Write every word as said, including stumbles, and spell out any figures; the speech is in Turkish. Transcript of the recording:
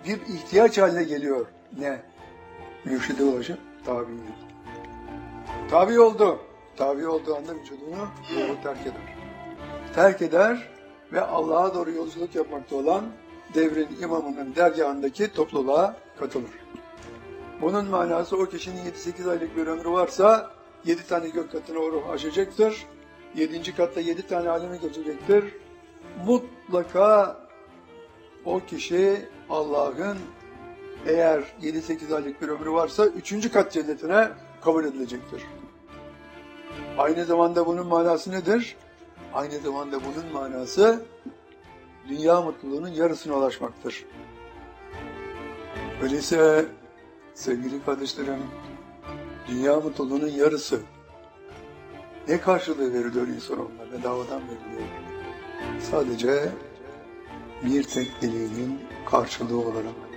bir ihtiyaç haline geliyor. Ne? Mürşide ulaşıp tabi. Tabi oldu. Tabi olduğu anda vücudunu ruhu terk eder. Terk eder ve Allah'a doğru yolculuk yapmakta olan devrin imamının dergahındaki topluluğa katılır. Bunun manası o kişinin yedi sekiz aylık bir ömrü varsa yedi tane gök katını o ruh aşacaktır. yedinci katta yedi tane alemi geçecektir. Mutlaka o kişi Allah'ın eğer yedi sekiz aylık bir ömrü varsa üçüncü kat cennetine kabul edilecektir. Aynı zamanda bunun manası nedir? Aynı zamanda bunun manası dünya mutluluğunun yarısına ulaşmaktır. Öyleyse sevgili kardeşlerim, dünya mutluluğunun yarısı ne karşılığı veriliyor insan onlara? Bedavadan veriliyor. Sadece bir tek dileğinin karşılığı olarak.